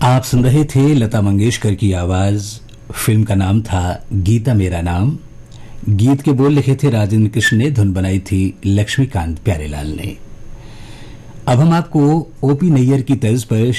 आप सुन रहे थे लता मंगेशकर की आवाज। फिल्म का नाम था गीता मेरा नाम। गीत के बोल लिखे थे राजेंद्र कृष्ण ने, धुन बनाई थी लक्ष्मीकांत प्यारेलाल ने। अब हम आपको ओपी नैयर की तर्ज पर